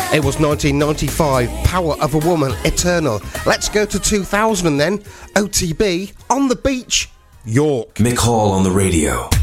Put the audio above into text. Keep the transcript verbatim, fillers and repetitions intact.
It was nineteen ninety-five, Power of a Woman, Eternal. Let's go to two thousand then. O T B, On the Beach, York. Mick Hall on the radio.